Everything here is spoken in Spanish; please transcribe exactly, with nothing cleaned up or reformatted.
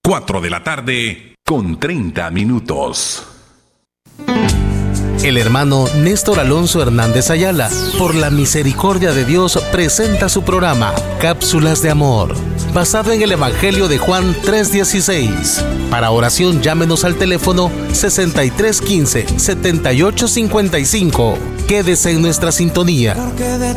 cuatro de la tarde con treinta minutos. El hermano Néstor Alonso Hernández Ayala, por la misericordia de Dios, presenta su programa Cápsulas de Amor, basado en el Evangelio de Juan tres dieciséis. Para oración, llámenos al teléfono sesenta y tres quince, setenta y ocho cincuenta y cinco. Quédese en nuestra sintonía.